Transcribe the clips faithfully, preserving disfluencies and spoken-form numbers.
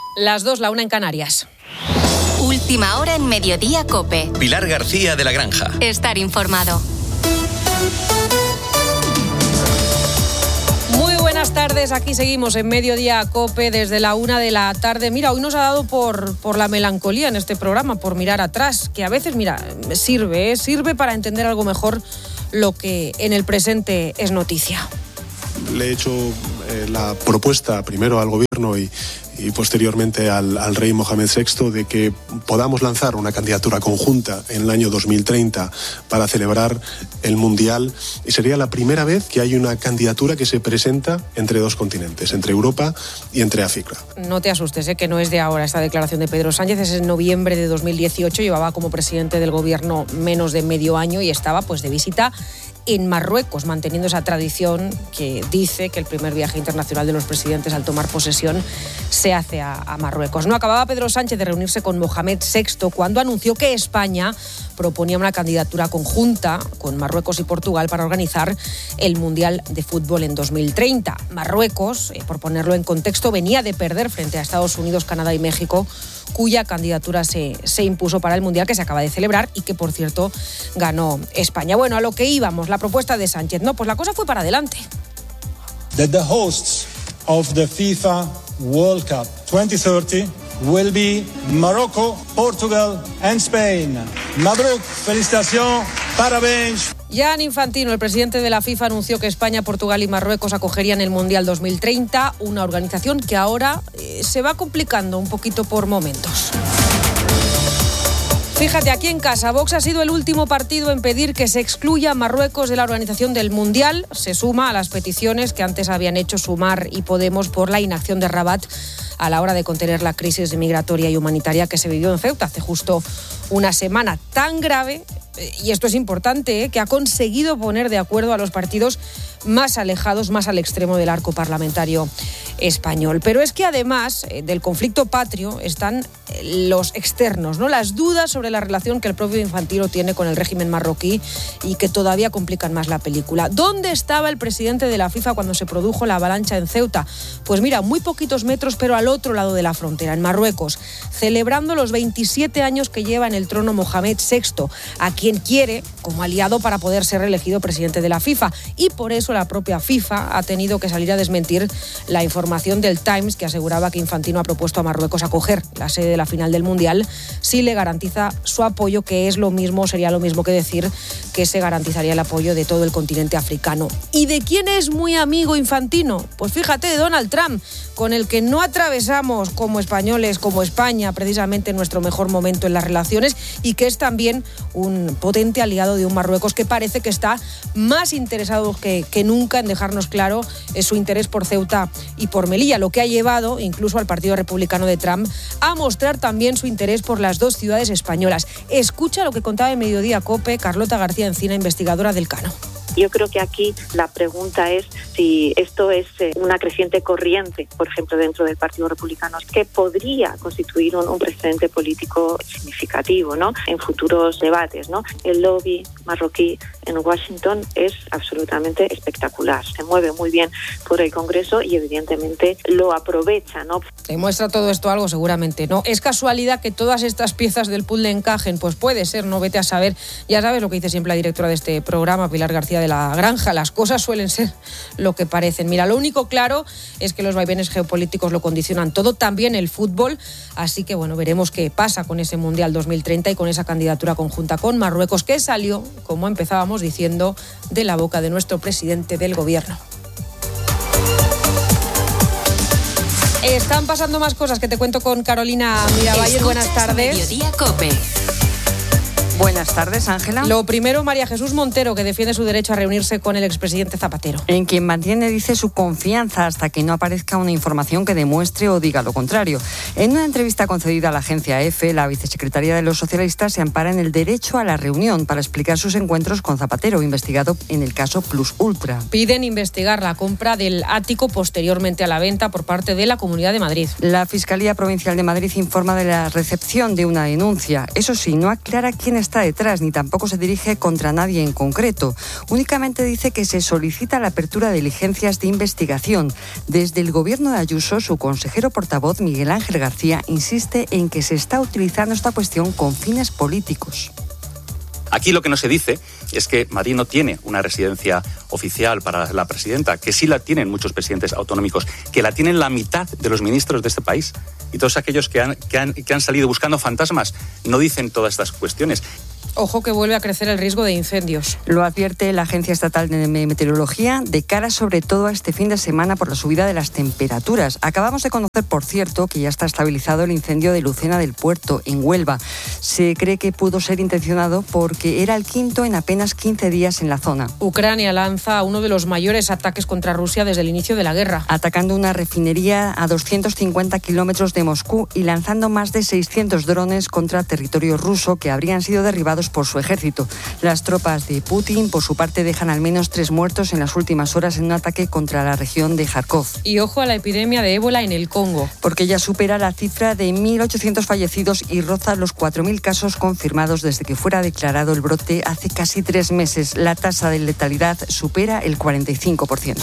Las dos, la una en Canarias. Última hora en Mediodía COPE. Pilar García de la Granja. Estar informado. Muy buenas tardes, aquí seguimos en Mediodía COPE desde la una de la tarde. Mira, hoy nos ha dado por, por la melancolía en este programa, por mirar atrás, que a veces, mira, sirve, ¿eh? sirve para entender algo mejor lo que en el presente es noticia. Le he hecho eh, la propuesta primero al gobierno y, y posteriormente al, al rey Mohamed sexto de que podamos lanzar una candidatura conjunta en el año dos mil treinta para celebrar el Mundial, y sería la primera vez que hay una candidatura que se presenta entre dos continentes, entre Europa y entre África. No te asustes, ¿eh? que no es de ahora esta declaración de Pedro Sánchez, es en noviembre de dos mil dieciocho, llevaba como presidente del gobierno menos de medio año y estaba pues de visita en Marruecos, manteniendo esa tradición que dice que el primer viaje internacional de los presidentes al tomar posesión se hace a, a Marruecos. No acababa Pedro Sánchez de reunirse con Mohamed sexto cuando anunció que España proponía una candidatura conjunta con Marruecos y Portugal para organizar el Mundial de Fútbol en dos mil treinta. Marruecos, eh, por ponerlo en contexto, venía de perder frente a Estados Unidos, Canadá y México, cuya candidatura se, se impuso para el Mundial que se acaba de celebrar y que, por cierto, ganó España. Bueno, a lo que íbamos, la propuesta de Sánchez. No, pues la cosa fue para adelante. That the hosts of the FIFA World Cup twenty thirty will be Morocco, Portugal and Spain. Mabruk, felicitación, parabéns. Gianni Infantino, el presidente de la FIFA, anunció que España, Portugal y Marruecos acogerían el Mundial dos mil treinta, una organización que ahora eh, se va complicando un poquito por momentos. Fíjate, aquí en casa, Vox ha sido el último partido en pedir que se excluya a Marruecos de la organización del Mundial. Se suma a las peticiones que antes habían hecho Sumar y Podemos por la inacción de Rabat a la hora de contener la crisis migratoria y humanitaria que se vivió en Ceuta hace justo una semana. Tan grave, y esto es importante, ¿eh? que ha conseguido poner de acuerdo a los partidos más alejados, más al extremo del arco parlamentario español. Pero es que además eh, del conflicto patrio están eh, los externos, ¿no? Las dudas sobre la relación que el propio Infantino tiene con el régimen marroquí y que todavía complican más la película. ¿Dónde estaba el presidente de la FIFA cuando se produjo la avalancha en Ceuta? Pues mira, muy poquitos metros, pero al otro lado de la frontera, en Marruecos, celebrando los veintisiete años que lleva en el trono Mohamed sexto, a quien quiere como aliado para poder ser reelegido presidente de la FIFA. Y por eso la propia FIFA ha tenido que salir a desmentir la información del Times que aseguraba que Infantino ha propuesto a Marruecos acoger la sede de la final del Mundial si le garantiza su apoyo, que es lo mismo, sería lo mismo que decir que se garantizaría el apoyo de todo el continente africano. ¿Y de quién es muy amigo Infantino? Pues fíjate, de Donald Trump, con el que no atravesamos como españoles, como España, precisamente nuestro mejor momento en las relaciones, y que es también un potente aliado de un Marruecos que parece que está más interesado que, que nunca en dejarnos claro eh, su interés por Ceuta y por Melilla, lo que ha llevado incluso al Partido Republicano de Trump a mostrar también su interés por las dos ciudades españolas. Escucha lo que contaba en Mediodía COPE Carlota García Encina, investigadora del Cano. Yo creo que aquí la pregunta es si esto es una creciente corriente, por ejemplo, dentro del Partido Republicano, que podría constituir un, un precedente político significativo, ¿no?, en futuros debates, ¿no? El lobby marroquí en Washington es absolutamente espectacular. Se mueve muy bien por el Congreso y evidentemente lo aprovecha, ¿no? ¿Te muestra todo esto algo? Seguramente no. ¿Es casualidad que todas estas piezas del puzzle encajen? Pues puede ser, no, vete a saber. Ya sabes lo que dice siempre la directora de este programa, Pilar García de la Granja, las cosas suelen ser lo que parecen. Mira, lo único claro es que los vaivenes geopolíticos lo condicionan todo, también el fútbol, así que bueno, veremos qué pasa con ese Mundial dos mil treinta y con esa candidatura conjunta con Marruecos, que salió, como empezábamos diciendo, de la boca de nuestro presidente del gobierno. Están pasando más cosas que te cuento con Carolina Miravalles. Buenas tardes. Mediodía COPE. Buenas tardes, Ángela. Lo primero, María Jesús Montero, que defiende su derecho a reunirse con el expresidente Zapatero. En quien mantiene, dice, su confianza hasta que no aparezca una información que demuestre o diga lo contrario. En una entrevista concedida a la agencia EFE, la vicesecretaria de los socialistas se ampara en el derecho a la reunión para explicar sus encuentros con Zapatero, investigado en el caso Plus Ultra. Piden investigar la compra del ático posteriormente a la venta por parte de la Comunidad de Madrid. La Fiscalía Provincial de Madrid informa de la recepción de una denuncia. Eso sí, no aclara quién está está detrás ni tampoco se dirige contra nadie en concreto. Únicamente dice que se solicita la apertura de diligencias de investigación. Desde el gobierno de Ayuso, su consejero portavoz Miguel Ángel García insiste en que se está utilizando esta cuestión con fines políticos. Aquí lo que no se dice es que Madrid no tiene una residencia oficial para la presidenta, que sí la tienen muchos presidentes autonómicos, que la tienen la mitad de los ministros de este país. Y todos aquellos que han, que han, que han salido buscando fantasmas no dicen todas estas cuestiones. Ojo que vuelve a crecer el riesgo de incendios. Lo advierte la Agencia Estatal de Meteorología de cara sobre todo a este fin de semana por la subida de las temperaturas. Acabamos de conocer, por cierto, que ya está estabilizado el incendio de Lucena del Puerto, en Huelva. Se cree que pudo ser intencionado porque era el quinto en apenas quince días en la zona. Ucrania lanza uno de los mayores ataques contra Rusia desde el inicio de la guerra. Atacando una refinería a doscientos cincuenta kilómetros de Moscú y lanzando más de seiscientos drones contra territorio ruso que habrían sido derribados por su ejército. Las tropas de Putin, por su parte, dejan al menos tres muertos en las últimas horas en un ataque contra la región de Kharkov. Y ojo a la epidemia de ébola en el Congo. Porque ya supera la cifra de mil ochocientos fallecidos y roza los cuatro mil casos confirmados desde que fuera declarado el brote hace casi tres meses. La tasa de letalidad supera el cuarenta y cinco por ciento.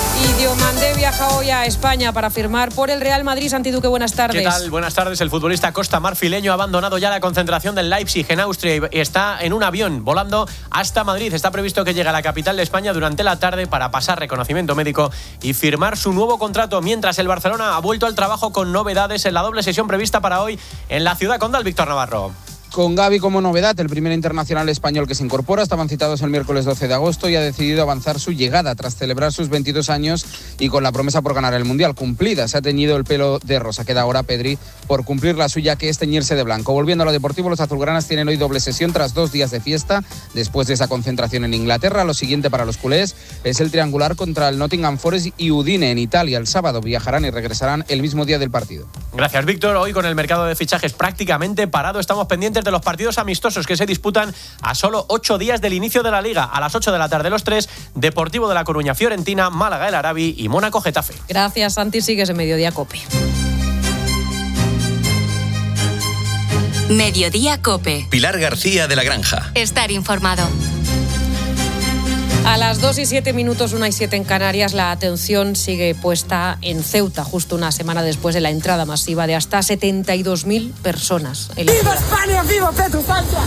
Y Diomandé viaja hoy a España para firmar por el Real Madrid. Santi Duque, buenas tardes. ¿Qué tal? Buenas tardes. El futbolista costa marfileño ha abandonado ya la concentración del Leipzig en Austria y está en un avión volando hasta Madrid. Está previsto que llegue a la capital de España durante la tarde para pasar reconocimiento médico y firmar su nuevo contrato, mientras el Barcelona ha vuelto al trabajo con novedades en la doble sesión prevista para hoy en la Ciudad Condal. Víctor Navarro. Con Gavi como novedad, el primer internacional español que se incorpora. Estaban citados el miércoles doce de agosto y ha decidido avanzar su llegada tras celebrar sus veintidós años y con la promesa por ganar el Mundial cumplida. Se ha teñido el pelo de rosa. Queda ahora Pedri por cumplir la suya, que es teñirse de blanco. Volviendo a lo deportivo, los azulgranas tienen hoy doble sesión tras dos días de fiesta. Después de esa concentración en Inglaterra, lo siguiente para los culés es el triangular contra el Nottingham Forest y Udine en Italia. El sábado viajarán y regresarán el mismo día del partido. Gracias, Víctor. Hoy, con el mercado de fichajes prácticamente parado, estamos pendientes de los partidos amistosos que se disputan a solo ocho días del inicio de la Liga. A las ocho de la tarde los tres, Deportivo de La Coruña Fiorentina, Málaga El Arabi y Mónaco Getafe. Gracias, Santi. Sigues en Mediodía Cope. Mediodía Cope. Pilar García de la Granja. Estar informado. A las dos y siete minutos, una y siete en Canarias, la atención sigue puesta en Ceuta, justo una semana después de la entrada masiva de hasta setenta y dos mil personas. En la ¡Viva España! ¡Viva Pedro Sánchez!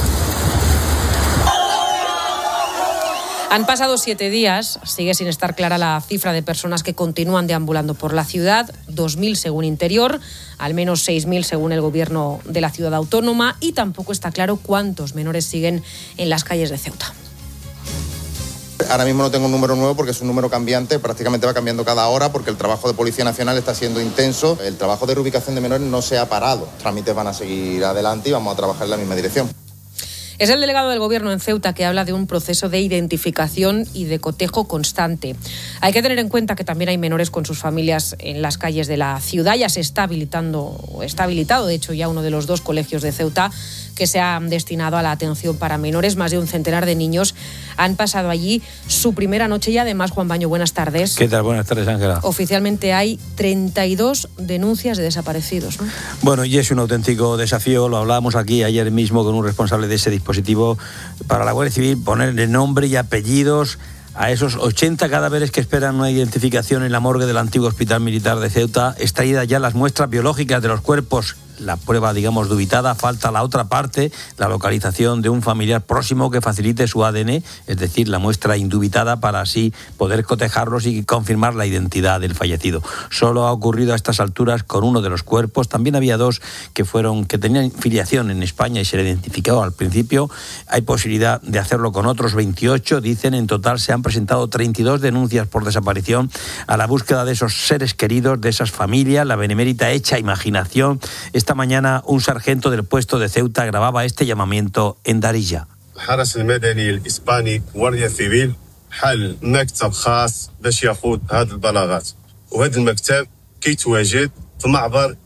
Han pasado siete días, sigue sin estar clara la cifra de personas que continúan deambulando por la ciudad, dos mil según Interior, al menos seis mil según el gobierno de la ciudad autónoma, y tampoco está claro cuántos menores siguen en las calles de Ceuta. Ahora mismo no tengo un número nuevo porque es un número cambiante, prácticamente va cambiando cada hora porque el trabajo de Policía Nacional está siendo intenso. El trabajo de reubicación de menores no se ha parado. Los trámites van a seguir adelante y vamos a trabajar en la misma dirección. Es el delegado del Gobierno en Ceuta que habla de un proceso de identificación y de cotejo constante. Hay que tener en cuenta que también hay menores con sus familias en las calles de la ciudad. Ya se está habilitando, está habilitado, de hecho, ya uno de los dos colegios de Ceuta que se han destinado a la atención para menores. Más de un centenar de niños han pasado allí su primera noche y además, Juan Baño, buenas tardes. ¿Qué tal? Buenas tardes, Ángela. Oficialmente hay treinta y dos denuncias de desaparecidos, ¿no? Bueno, y es un auténtico desafío, lo hablábamos aquí ayer mismo con un responsable de ese dispositivo para la Guardia Civil, ponerle nombre y apellidos a esos ochenta cadáveres que esperan una identificación en la morgue del antiguo Hospital Militar de Ceuta, extraídas ya las muestras biológicas de los cuerpos. La prueba, digamos, dubitada, falta la otra parte, la localización de un familiar próximo que facilite su A D N, es decir, la muestra indubitada, para así poder cotejarlos y confirmar la identidad del fallecido. Solo ha ocurrido a estas alturas con uno de los cuerpos. También había dos que fueron que tenían filiación en España y se le identificó al principio. Hay posibilidad de hacerlo con otros veintiocho. Dicen, en total se han presentado treinta y dos denuncias por desaparición a la búsqueda de esos seres queridos, de esas familias. La benemérita hecha imaginación. Esta mañana un sargento del puesto de Ceuta grababa este llamamiento en Darija. الحرس المدني الإسباني Guardia Civil حل مكتب خاص باش ياخذ هذه البلاغات وهذا المكتب كيتواجد في معبر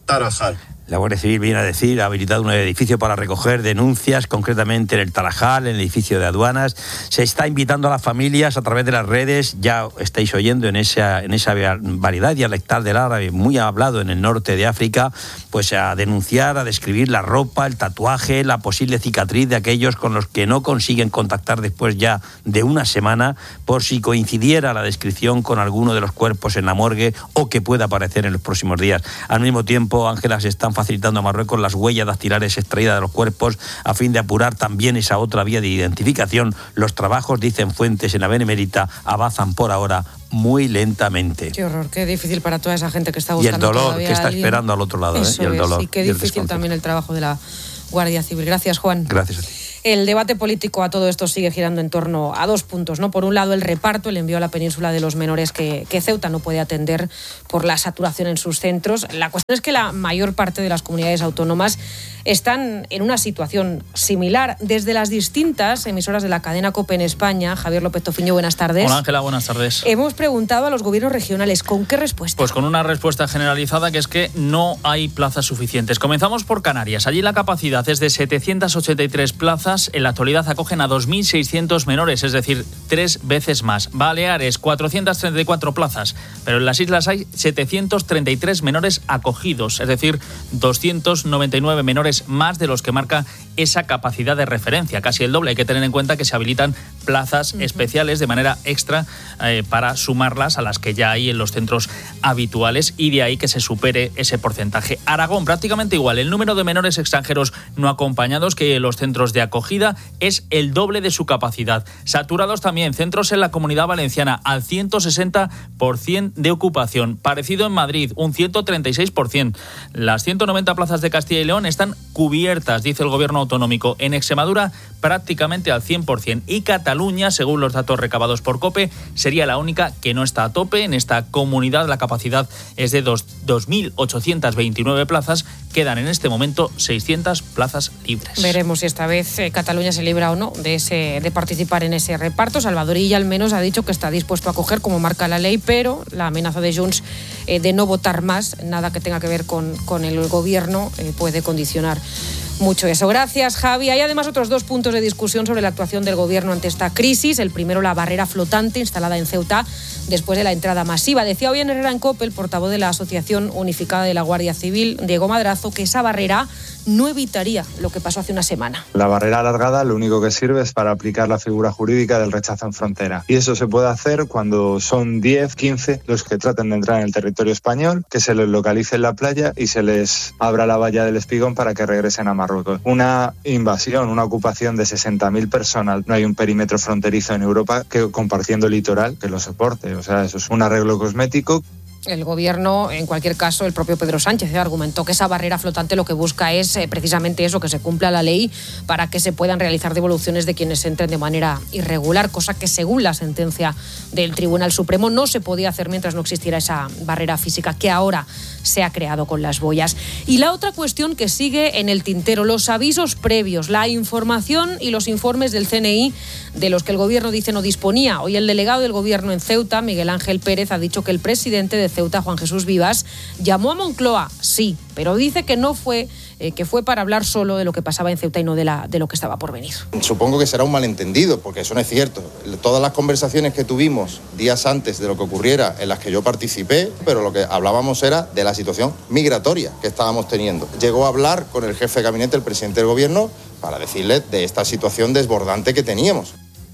Tarajal. La Guardia Civil viene a decir, ha habilitado un edificio para recoger denuncias, concretamente en el Tarajal, en el edificio de aduanas. Se está invitando a las familias a través de las redes, ya estáis oyendo en esa, en esa variedad dialectal del árabe, muy hablado en el norte de África, pues a denunciar, a describir la ropa, el tatuaje, la posible cicatriz de aquellos con los que no consiguen contactar después ya de una semana, por si coincidiera la descripción con alguno de los cuerpos en la morgue o que pueda aparecer en los próximos días. Al mismo tiempo, Ángela, se están facilitando a Marruecos las huellas dactilares extraídas de los cuerpos a fin de apurar también esa otra vía de identificación. Los trabajos, dicen fuentes en la Benemérita, avanzan por ahora muy lentamente. Qué horror, qué difícil para toda esa gente que está buscando. Y el dolor que está alguien. esperando al otro lado. Eso ¿eh? Y el dolor. Es, y qué y difícil también el trabajo de la Guardia Civil. Gracias, Juan. Gracias a ti. El debate político a todo esto sigue girando en torno a dos puntos, ¿no? Por un lado, el reparto, el envío a la península de los menores que, que Ceuta no puede atender por la saturación en sus centros. La cuestión es que la mayor parte de las comunidades autónomas están en una situación similar. Desde las distintas emisoras de la cadena COPE en España, Javier López Tofiño, buenas tardes. Hola, Ángela, buenas tardes. Hemos preguntado a los gobiernos regionales, ¿con qué respuesta? Pues con una respuesta generalizada, que es que no hay plazas suficientes. Comenzamos por Canarias. Allí la capacidad es de setecientas ochenta y tres plazas. En la actualidad acogen a dos mil seiscientos menores, es decir, tres veces más. Baleares, cuatrocientas treinta y cuatro plazas, pero en las islas hay setecientos treinta y tres menores acogidos, es decir, doscientos noventa y nueve menores más de los que marca esa capacidad de referencia, casi el doble. Hay que tener en cuenta que se habilitan plazas uh-huh. especiales de manera extra eh, para sumarlas a las que ya hay en los centros habituales, y de ahí que se supere ese porcentaje. Aragón, prácticamente igual. El número de menores extranjeros no acompañados que hay en los centros de acogida es el doble de su capacidad. Saturados también centros en la Comunidad Valenciana al ciento sesenta por ciento de ocupación. Parecido en Madrid, un ciento treinta y seis por ciento. Las ciento noventa plazas de Castilla y León están cubiertas, dice el gobierno autonómico. En Extremadura, prácticamente al cien por ciento. Y Cataluña, según los datos recabados por COPE, sería la única que no está a tope. En esta comunidad la capacidad es de dos mil ochocientas veintinueve plazas. Quedan en este momento seiscientas plazas libres. Veremos si esta vez eh, Cataluña se libra o no de, ese, de participar en ese reparto. Salvador Illa al menos ha dicho que está dispuesto a acoger como marca la ley, pero la amenaza de Junts eh, de no votar más, nada que tenga que ver con, con el gobierno, eh, puede condicionar mucho eso. Gracias, Javi. Hay además otros dos puntos de discusión sobre la actuación del gobierno ante esta crisis. El primero, la barrera flotante instalada en Ceuta después de la entrada masiva. Decía hoy en Herrera en COPE el portavoz de la Asociación Unificada de la Guardia Civil, Diego Madrazo, que esa barrera no evitaría lo que pasó hace una semana. La barrera alargada lo único que sirve es para aplicar la figura jurídica del rechazo en frontera. Y eso se puede hacer cuando son diez, quince los que traten de entrar en el territorio español, que se les localice en la playa y se les abra la valla del Espigón para que regresen a Marruecos. Una invasión, una ocupación de sesenta mil personas. No hay un perímetro fronterizo en Europa que compartiendo litoral que lo soporte. O sea, eso es un arreglo cosmético. El gobierno, en cualquier caso, el propio Pedro Sánchez argumentó que esa barrera flotante lo que busca es eh, precisamente eso, que se cumpla la ley para que se puedan realizar devoluciones de quienes entren de manera irregular, cosa que según la sentencia del Tribunal Supremo no se podía hacer mientras no existiera esa barrera física que ahora se ha creado con las boyas. Y la otra cuestión que sigue en el tintero, los avisos previos, la información y los informes del C N I de los que el gobierno dice no disponía. Hoy el delegado del gobierno en Ceuta, Miguel Ángel Pérez, ha dicho que el presidente de Ceuta, Juan Jesús Vivas, llamó a Moncloa, sí, pero dice que no fue, eh, que fue para hablar solo de lo que pasaba en Ceuta y no de, la, de lo que estaba por venir. Supongo que será un malentendido, porque eso no es cierto. Todas las conversaciones que tuvimos días antes de lo que ocurriera, en las que yo participé, pero lo que hablábamos era de la situación migratoria que estábamos teniendo. Llegó a hablar con el jefe de gabinete, el presidente del gobierno, para decirle de esta situación desbordante que teníamos.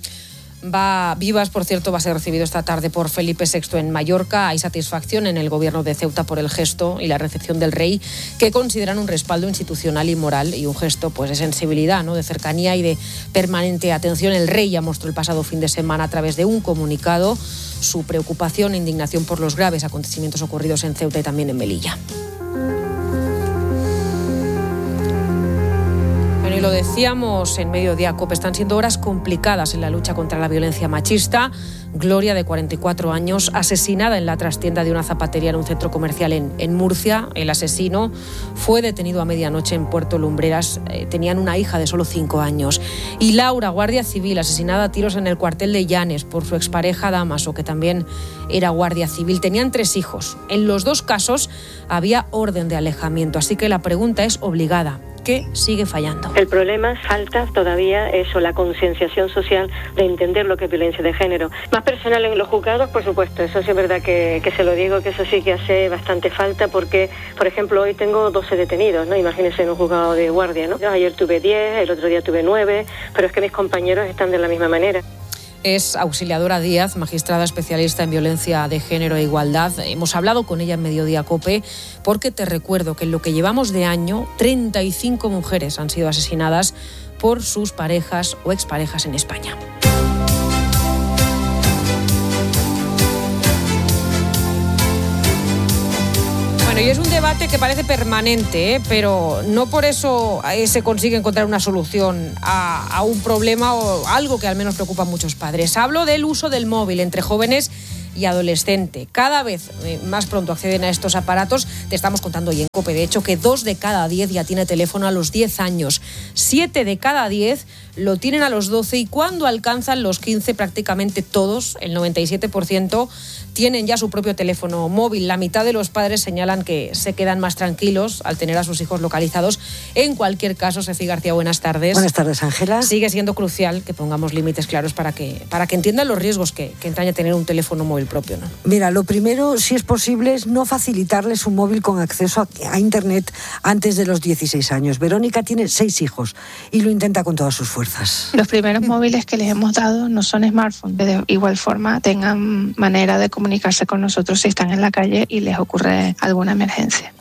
Va Vivas, por cierto, va a ser recibido esta tarde por Felipe sexto en Mallorca. Hay satisfacción en el gobierno de Ceuta por el gesto y la recepción del rey, que consideran un respaldo institucional y moral y un gesto pues de sensibilidad, ¿no?, de cercanía y de permanente atención. El rey ya mostró el pasado fin de semana a través de un comunicado su preocupación e indignación por los graves acontecimientos ocurridos en Ceuta y también en Melilla. y lo decíamos en Mediodía COPE, están siendo horas complicadas en la lucha contra la violencia machista. Gloria, de cuarenta y cuatro años, asesinada en la trastienda de una zapatería en un centro comercial en, en Murcia. El asesino fue detenido a medianoche en Puerto Lumbreras. Eh, tenían una hija de solo cinco años. Y Laura, guardia civil, asesinada a tiros en el cuartel de Llanes por su expareja Damaso, que también era guardia civil. Tenían tres hijos. En los dos casos había orden de alejamiento, así que la pregunta es obligada. ¿Qué sigue fallando? El problema, falta todavía eso, la concienciación social de entender lo que es violencia de género. Más personal en los juzgados, por supuesto, eso sí es verdad que, que se lo digo, que eso sí que hace bastante falta, porque, por ejemplo, hoy tengo doce detenidos, ¿no? Imagínense en un juzgado de guardia, ¿no? Ayer tuve diez, el otro día tuve nueve, pero es que mis compañeros están de la misma manera. Es Auxiliadora Díaz, magistrada especialista en violencia de género e igualdad. Hemos hablado con ella en Mediodía COPE porque te recuerdo que en lo que llevamos de año, treinta y cinco mujeres han sido asesinadas por sus parejas o exparejas en España. Bueno, y es un debate que parece permanente, ¿eh? Pero no por eso se consigue encontrar una solución a, a un problema o algo que al menos preocupa a muchos padres. Hablo del uso del móvil entre jóvenes y adolescente. Cada vez más pronto acceden a estos aparatos. Te estamos contando hoy en COPE, de hecho, que dos de cada diez ya tiene teléfono a los diez años. Siete de cada diez lo tienen a los doce y cuando alcanzan los quince, prácticamente todos, el noventa y siete por ciento, tienen ya su propio teléfono móvil. La mitad de los padres señalan que se quedan más tranquilos al tener a sus hijos localizados. En cualquier caso, Sefi García, buenas tardes. Buenas tardes, Ángela. Sigue siendo crucial que pongamos límites claros para que, para que entiendan los riesgos que, que entraña tener un teléfono móvil propio, ¿no? Mira, lo primero, si es posible, es no facilitarles un móvil con acceso a, a Internet antes de los dieciséis años. Verónica tiene seis hijos y lo intenta con todas sus fuerzas. Los primeros móviles que les hemos dado no son smartphones. De igual forma, tengan manera de comunicarse con nosotros si están en la calle y les ocurre alguna emergencia.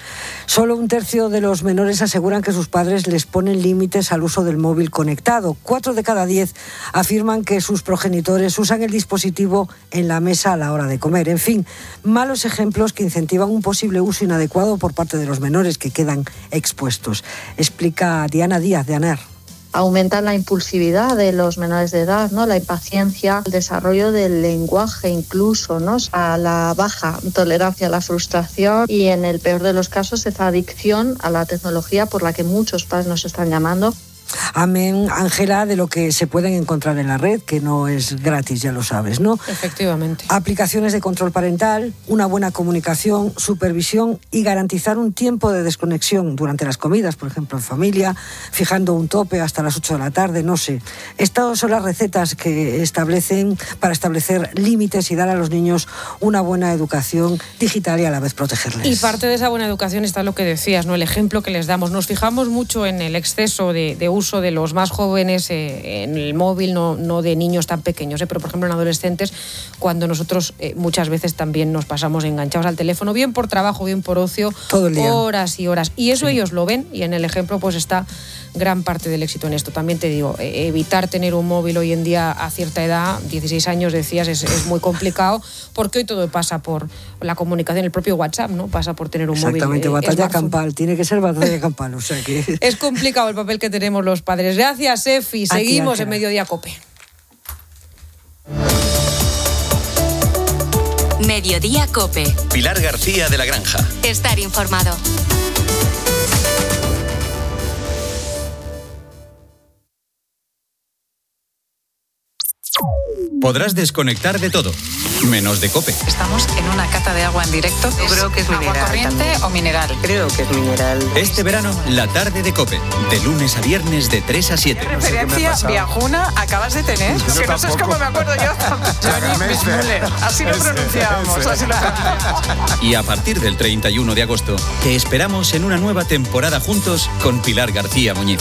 Solo un tercio de los menores aseguran que sus padres les ponen límites al uso del móvil conectado. Cuatro de cada diez afirman que sus progenitores usan el dispositivo en la mesa a la hora de comer. En fin, malos ejemplos que incentivan un posible uso inadecuado por parte de los menores que quedan expuestos. Explica Diana Díaz, de ANER. Aumentan la impulsividad de los menores de edad, ¿no? La impaciencia, el desarrollo del lenguaje incluso, ¿no? A la baja tolerancia a la frustración y en el peor de los casos esa adicción a la tecnología por la que muchos padres nos están llamando. Amén, Ángela, de lo que se pueden encontrar en la red, que no es gratis, ya lo sabes, ¿no? Efectivamente. Aplicaciones de control parental, una buena comunicación, supervisión y garantizar un tiempo de desconexión durante las comidas, por ejemplo, en familia, fijando un tope hasta las ocho de la tarde, no sé. Estas son las recetas que establecen para establecer límites y dar a los niños una buena educación digital y a la vez protegerles. Y parte de esa buena educación está lo que decías, ¿no? El ejemplo que les damos. Nos fijamos mucho en el exceso de, de uso de los más jóvenes eh, en el móvil, no, no de niños tan pequeños, eh, pero por ejemplo en adolescentes, cuando nosotros eh, muchas veces también nos pasamos enganchados al teléfono, bien por trabajo, bien por ocio, todo el día, horas y horas. Y eso sí. Ellos lo ven y en el ejemplo pues está gran parte del éxito en esto. También te digo, eh, evitar tener un móvil hoy en día a cierta edad, dieciséis años decías, es, es muy complicado porque hoy todo pasa por la comunicación, el propio WhatsApp, ¿no? Pasa por tener un móvil. Exactamente, eh, batalla smartphone. campal, tiene que ser batalla campal, o sea que... Es complicado el papel que tenemos los padres. Gracias, Sefi. Seguimos Aquí, en Mediodía COPE. Mediodía COPE. Pilar García de la Granja. Estar informado. Podrás desconectar de todo, menos de COPE. Estamos en una cata de agua en directo. Yo creo que es mineral. ¿Agua corriente también. O mineral? Creo que es mineral. Este verano, la tarde de COPE, de lunes a viernes de tres a siete. ¿Qué referencia no sé viajuna acabas de tener? Yo que no sé cómo me acuerdo yo. Johnny Bismuller. Así lo pronunciamos, así lo pronunciamos. Y a partir del treinta y uno de agosto, te esperamos en una nueva temporada juntos con Pilar García Muñiz.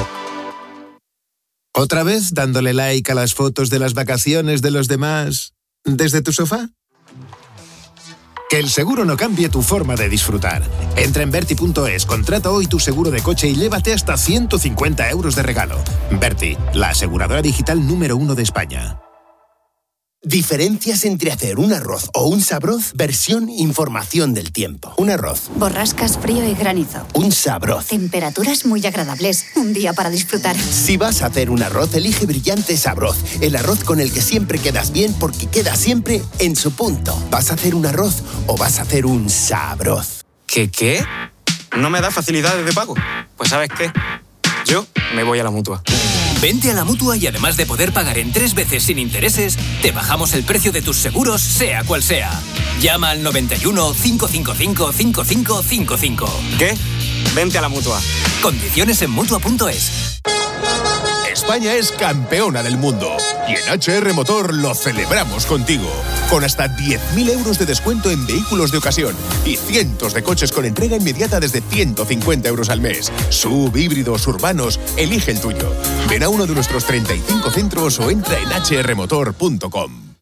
¿Otra vez dándole like a las fotos de las vacaciones de los demás desde tu sofá? Que el seguro no cambie tu forma de disfrutar. Entra en Berti punto es, contrata hoy tu seguro de coche y llévate hasta ciento cincuenta euros de regalo. Berti, la aseguradora digital número uno de España. Diferencias entre hacer un arroz o un sabroz, versión información del tiempo. Un arroz. Borrascas, frío y granizo. Un sabroz. Temperaturas muy agradables. Un día para disfrutar. Si vas a hacer un arroz, elige Brillante Sabroz. El arroz con el que siempre quedas bien porque queda siempre en su punto. ¿Vas a hacer un arroz o vas a hacer un sabroz? ¿Qué qué? ¿No me da facilidades de pago? Pues ¿sabes qué? Yo me voy a la Mutua. Vente a la Mutua y además de poder pagar en tres veces sin intereses, te bajamos el precio de tus seguros, sea cual sea. Llama al noventa y uno, cinco cinco cinco, cinco cinco cinco cinco. ¿Qué? Vente a la Mutua. Condiciones en Mutua punto es. España es campeona del mundo y en H R Motor lo celebramos contigo. Con hasta diez mil euros de descuento en vehículos de ocasión y cientos de coches con entrega inmediata desde ciento cincuenta euros al mes. sub, híbridos, urbanos, elige el tuyo. Ven a uno de nuestros treinta y cinco centros o entra en hache erre motor punto com.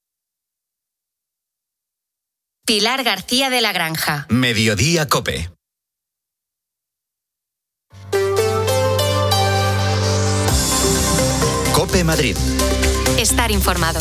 Pilar García de la Granja. Mediodía COPE. COPE Madrid. Estar informado.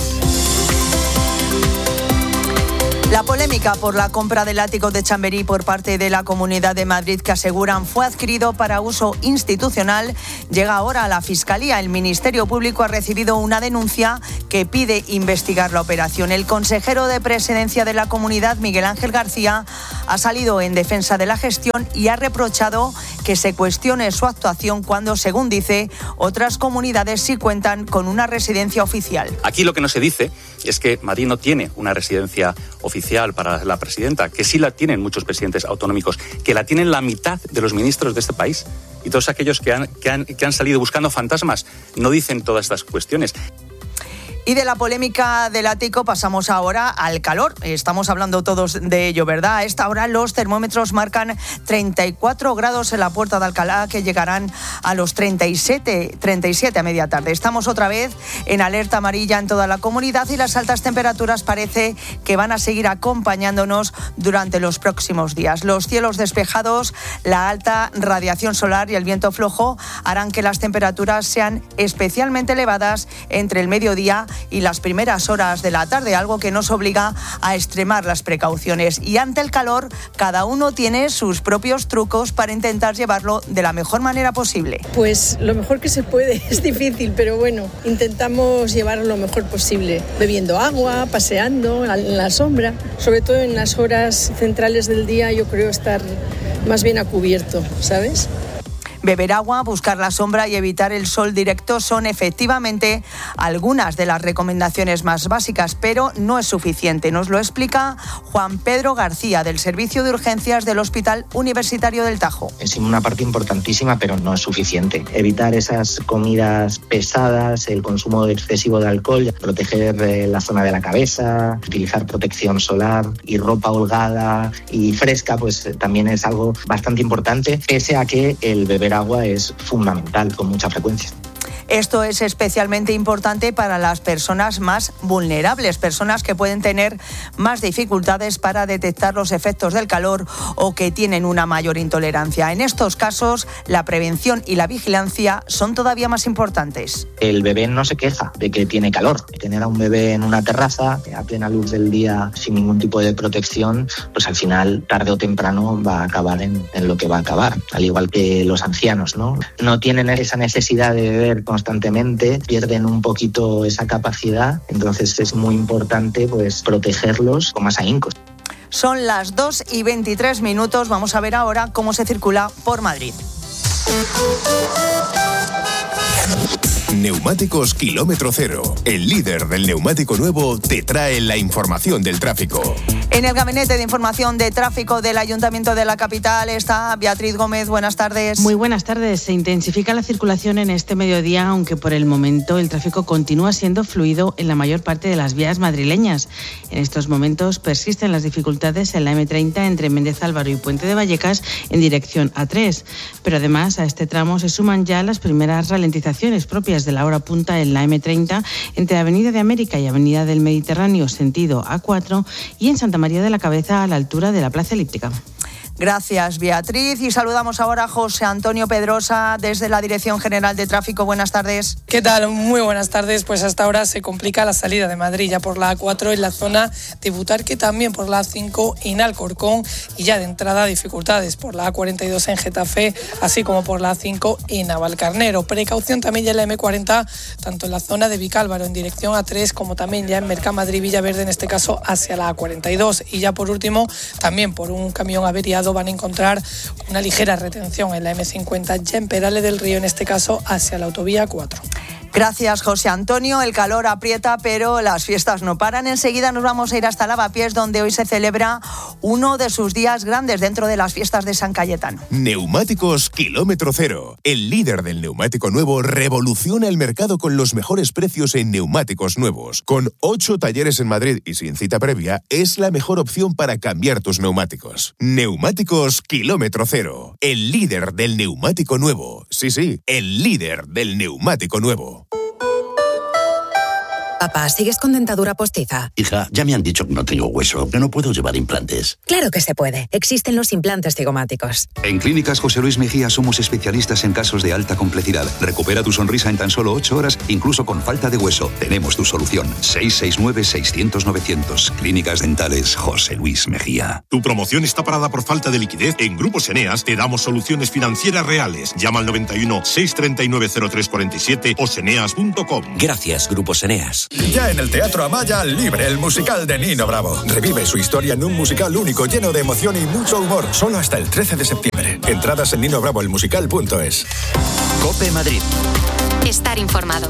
La polémica por la compra del ático de Chamberí por parte de la Comunidad de Madrid, que aseguran fue adquirido para uso institucional, llega ahora a la Fiscalía. El Ministerio Público ha recibido una denuncia que pide investigar la operación. El consejero de Presidencia de la Comunidad, Miguel Ángel García, ha salido en defensa de la gestión y ha reprochado que se cuestione su actuación cuando, según dice, otras comunidades sí cuentan con una residencia oficial. Aquí lo que no se dice es que Madrid no tiene una residencia oficial para la presidenta, que sí la tienen muchos presidentes autonómicos, que la tienen la mitad de los ministros de este país. Y todos aquellos que han, que han, que han salido buscando fantasmas no dicen todas estas cuestiones. Y de la polémica del ático pasamos ahora al calor. Estamos hablando todos de ello, ¿verdad? A esta hora los termómetros marcan treinta y cuatro grados en la Puerta de Alcalá, que llegarán a los treinta y siete, treinta y siete a media tarde. Estamos otra vez en alerta amarilla en toda la comunidad y las altas temperaturas parece que van a seguir acompañándonos durante los próximos días. Los cielos despejados, la alta radiación solar y el viento flojo harán que las temperaturas sean especialmente elevadas entre el mediodía y las primeras horas de la tarde, algo que nos obliga a extremar las precauciones. Y ante el calor, cada uno tiene sus propios trucos para intentar llevarlo de la mejor manera posible. Pues lo mejor que se puede, es difícil, pero bueno, intentamos llevarlo lo mejor posible, bebiendo agua, paseando en la sombra, sobre todo en las horas centrales del día. Yo creo estar más bien a cubierto, ¿sabes? Beber agua, buscar la sombra y evitar el sol directo son efectivamente algunas de las recomendaciones más básicas, pero no es suficiente. Nos lo explica Juan Pedro García, del Servicio de Urgencias del Hospital Universitario del Tajo. Es una parte importantísima, pero no es suficiente. Evitar esas comidas pesadas, el consumo excesivo de alcohol, proteger la zona de la cabeza, utilizar protección solar y ropa holgada y fresca, pues también es algo bastante importante, pese a que el beber agua es fundamental con mucha frecuencia. Esto es especialmente importante para las personas más vulnerables, personas que pueden tener más dificultades para detectar los efectos del calor o que tienen una mayor intolerancia. En estos casos, la prevención y la vigilancia son todavía más importantes. El bebé no se queja de que tiene calor. Tener a un bebé en una terraza a plena luz del día sin ningún tipo de protección, pues al final, tarde o temprano, va a acabar en, en lo que va a acabar. Al igual que los ancianos, ¿no? No tienen esa necesidad de beber constantemente, pierden un poquito esa capacidad, entonces es muy importante pues protegerlos con más ahínco. Son las dos y veintitrés minutos, vamos a ver ahora cómo se circula por Madrid. Neumáticos Kilómetro Cero, el líder del neumático nuevo, te trae la información del tráfico. En el Gabinete de Información de Tráfico del Ayuntamiento de la capital está Beatriz Gómez. Buenas tardes. Muy buenas tardes. Se intensifica la circulación en este mediodía, aunque por el momento el tráfico continúa siendo fluido en la mayor parte de las vías madrileñas. En estos momentos persisten las dificultades en la eme treinta entre Méndez Álvaro y Puente de Vallecas en dirección a tres. Pero además a este tramo se suman ya las primeras ralentizaciones propias de la hora punta en la eme treinta entre Avenida de América y Avenida del Mediterráneo sentido a cuatro y en Santa María de la Cabeza a la altura de la Plaza Elíptica. Gracias, Beatriz. Y saludamos ahora a José Antonio Pedrosa desde la Dirección General de Tráfico. Buenas tardes. ¿Qué tal? Muy buenas tardes. Pues hasta ahora se complica la salida de Madrid ya por la A cuatro en la zona de Butarque, también por la A cinco en Alcorcón y ya de entrada dificultades por la A cuarenta y dos en Getafe, así como por la A cinco en Navalcarnero. Precaución también ya en la eme cuarenta, tanto en la zona de Vicálvaro en dirección A tres como también ya en Mercamadrid-Villaverde, en este caso hacia la A cuarenta y dos. Y ya por último, también por un camión averiado van a encontrar una ligera retención en la eme cincuenta ya en Perales del Río, en este caso hacia la autovía cuatro. Gracias, José Antonio. El calor aprieta, pero las fiestas no paran. Enseguida nos vamos a ir hasta Lavapiés, donde hoy se celebra uno de sus días grandes dentro de las fiestas de San Cayetano. Neumáticos Kilómetro Cero. El líder del neumático nuevo revoluciona el mercado con los mejores precios en neumáticos nuevos. Con ocho talleres en Madrid y sin cita previa, es la mejor opción para cambiar tus neumáticos. Neumáticos Kilómetro Cero. El líder del neumático nuevo. Sí, sí, el líder del neumático nuevo. Papá, ¿sigues con dentadura postiza? Hija, ya me han dicho que no tengo hueso, que no puedo llevar implantes. Claro que se puede. Existen los implantes cigomáticos. En Clínicas José Luis Mejía somos especialistas en casos de alta complejidad. Recupera tu sonrisa en tan solo ocho horas, incluso con falta de hueso. Tenemos tu solución. seis seis nueve, seiscientos, novecientos. Clínicas Dentales José Luis Mejía. Tu promoción está parada por falta de liquidez. En Grupos Eneas te damos soluciones financieras reales. Llama al noventa y uno, seiscientos treinta y nueve, cero tres cuarenta y siete o seneas punto com. Gracias, Grupos Eneas. Ya en el Teatro Amaya, Libre, el musical de Nino Bravo. Revive su historia en un musical único, lleno de emoción y mucho humor. Solo hasta el trece de septiembre. Entradas en nino bravo el musical punto es. COPE Madrid. Estar informado.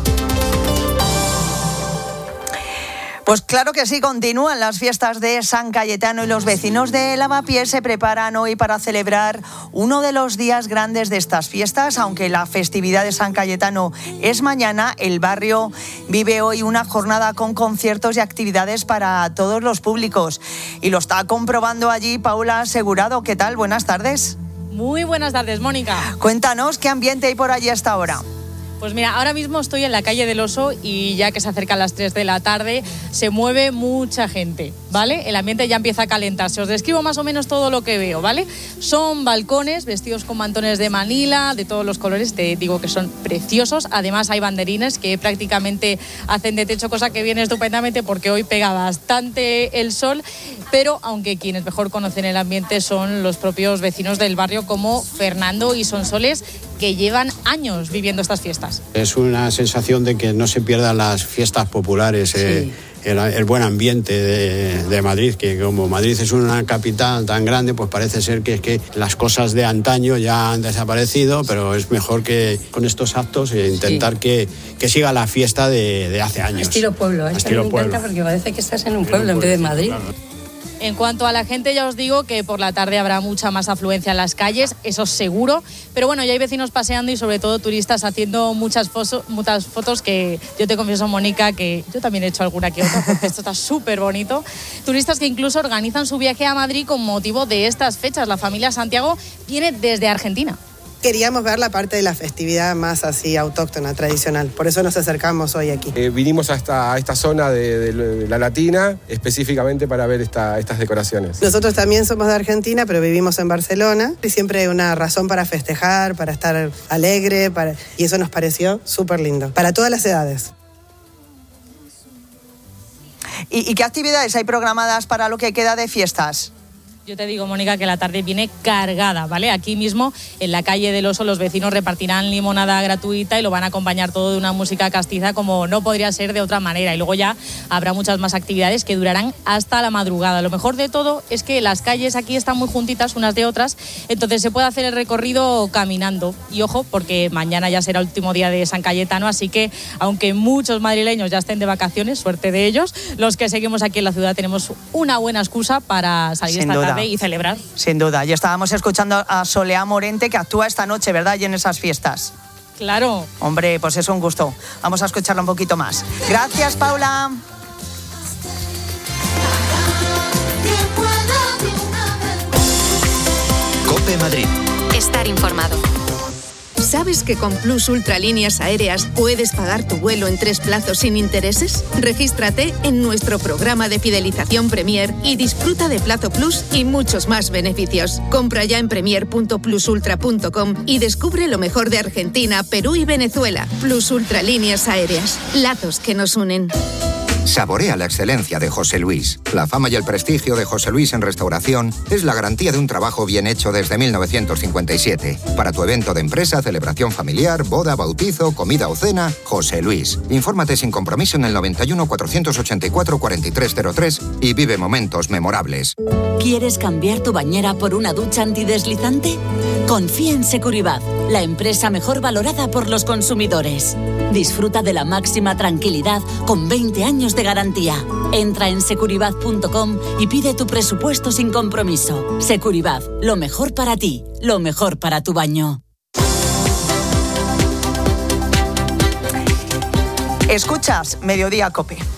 Pues claro que sí, continúan las fiestas de San Cayetano y los vecinos de Lavapiés se preparan hoy para celebrar uno de los días grandes de estas fiestas. Aunque la festividad de San Cayetano es mañana, el barrio vive hoy una jornada con conciertos y actividades para todos los públicos. Y lo está comprobando allí Paula Asegurado. ¿Qué tal? Buenas tardes. Muy buenas tardes, Mónica. Cuéntanos qué ambiente hay por allí hasta ahora. Pues mira, ahora mismo estoy en la calle del Oso y ya que se acercan las tres de la tarde, se mueve mucha gente, ¿vale? El ambiente ya empieza a calentarse. Os describo más o menos todo lo que veo, ¿vale? Son balcones vestidos con mantones de Manila, de todos los colores, te digo que son preciosos. Además hay banderines que prácticamente hacen de techo, cosa que viene estupendamente porque hoy pega bastante el sol, pero aunque quienes mejor conocen el ambiente son los propios vecinos del barrio como Fernando y Sonsoles, que llevan años viviendo estas fiestas. Es una sensación de que no se pierdan las fiestas populares, sí. eh, el, el buen ambiente de, de Madrid, que como Madrid es una capital tan grande, pues parece ser que, es que las cosas de antaño ya han desaparecido, pero es mejor que con estos actos eh, intentar sí. que, que siga la fiesta de, de hace años. Estilo pueblo, ¿eh? Estilo me pueblo. encanta porque parece que estás en un pueblo en, en vez de Madrid. Claro. En cuanto a la gente, ya os digo que por la tarde habrá mucha más afluencia en las calles, eso seguro. Pero bueno, ya hay vecinos paseando y sobre todo turistas haciendo muchas, foso, muchas fotos que yo te confieso, Mónica, que yo también he hecho alguna que otra porque esto está súper bonito. Turistas que incluso organizan su viaje a Madrid con motivo de estas fechas. La familia Santiago viene desde Argentina. Queríamos ver la parte de la festividad más así autóctona, tradicional. Por eso nos acercamos hoy aquí. Eh, vinimos a esta, a esta zona de, de la Latina específicamente para ver esta, estas decoraciones. Nosotros también somos de Argentina, pero vivimos en Barcelona. Y siempre hay una razón para festejar, para estar alegre, para... y eso nos pareció súper lindo. Para todas las edades. ¿Y, ¿Y qué actividades hay programadas para lo que queda de fiestas? Yo te digo, Mónica, que la tarde viene cargada, ¿vale? Aquí mismo, en la calle del Oso, los vecinos repartirán limonada gratuita y lo van a acompañar todo de una música castiza como no podría ser de otra manera. Y luego ya habrá muchas más actividades que durarán hasta la madrugada. Lo mejor de todo es que las calles aquí están muy juntitas unas de otras, entonces se puede hacer el recorrido caminando. Y ojo, porque mañana ya será el último día de San Cayetano, así que aunque muchos madrileños ya estén de vacaciones, suerte de ellos, los que seguimos aquí en la ciudad tenemos una buena excusa para salir Sin esta duda. tarde y celebrar. Sin duda. Ya estábamos escuchando a Soleá Morente, que actúa esta noche, ¿verdad? Y en esas fiestas. Claro. Hombre, pues es un gusto. Vamos a escucharla un poquito más. Gracias, Paula. COPE Madrid. Estar informado. ¿Sabes que con Plus Ultralíneas Aéreas puedes pagar tu vuelo en tres plazos sin intereses? Regístrate en nuestro programa de fidelización Premier y disfruta de Plazo Plus y muchos más beneficios. Compra ya en premier punto plus ultra punto com y descubre lo mejor de Argentina, Perú y Venezuela. Plus Ultralíneas Aéreas. Lazos que nos unen. Saborea la excelencia de José Luis. La fama y el prestigio de José Luis en restauración es la garantía de un trabajo bien hecho desde mil novecientos cincuenta y siete. Para tu evento de empresa, celebración familiar, boda, bautizo, comida o cena, José Luis. Infórmate sin compromiso en el noventa y uno, cuatrocientos ochenta y cuatro, cuarenta y tres cero tres y vive momentos memorables. ¿Quieres cambiar tu bañera por una ducha antideslizante? Confía en Securibat, la empresa mejor valorada por los consumidores. Disfruta de la máxima tranquilidad con veinte años de garantía. Entra en securibat punto com y pide tu presupuesto sin compromiso. Securibat, lo mejor para ti, lo mejor para tu baño. Escuchas Mediodía COPE.